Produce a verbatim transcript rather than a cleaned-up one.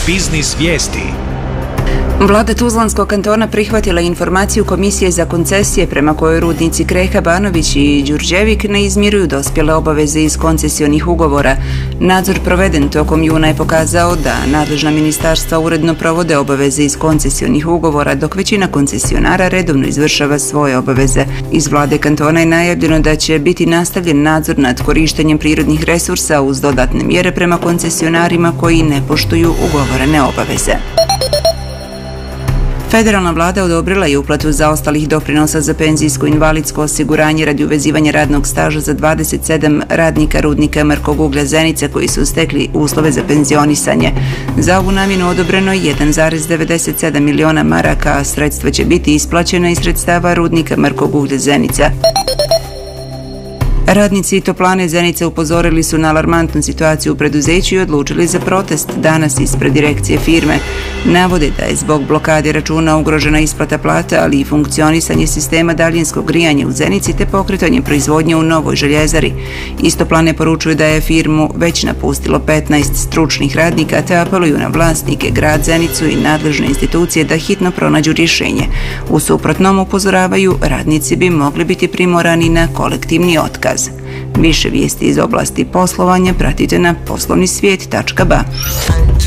Biznis vijesti. Vlada Tuzlanskog kantona prihvatila informaciju Komisije za koncesije prema kojoj rudnici Kreha, Banović i Đurđevik ne izmiruju dospjele obaveze iz koncesionih ugovora. Nadzor proveden tokom juna je pokazao da nadležna ministarstva uredno provode obaveze iz koncesionih ugovora, dok većina koncesionara redovno izvršava svoje obaveze. Iz vlade kantona je najavljeno da će biti nastavljen nadzor nad korištenjem prirodnih resursa uz dodatne mjere prema koncesionarima koji ne poštuju ugovorene obaveze. Federalna vlada odobrila je uplatu zaostalih doprinosa za penzijsko i invalidsko osiguranje radi uvezivanja radnog staža za dvadeset sedam radnika rudnika mrkog uglja Zenica koji su stekli uslove za penzionisanje. Za ovu namjenu odobreno je jedan zarez devedeset sedam miliona maraka, a sredstva će biti isplaćena iz sredstava rudnika mrkog uglja Zenica. Radnici toplane Zenice upozorili su na alarmantnu situaciju u preduzeću i odlučili za protest danas ispred direkcije firme. Navode da je zbog blokade računa ugrožena isplata plata, ali i funkcionisanje sistema daljinskog grijanja u Zenici te pokretanje proizvodnje u Novoj željezari. Istoplane poručuju da je firmu već napustilo petnaest stručnih radnika te apeluju na vlasnike, grad Zenicu i nadležne institucije da hitno pronađu rješenje. U suprotnom, upozoravaju, radnici bi mogli biti primorani na kolektivni otkaz. Više vijesti iz oblasti poslovanja pratite na poslovni svijet tačka ba.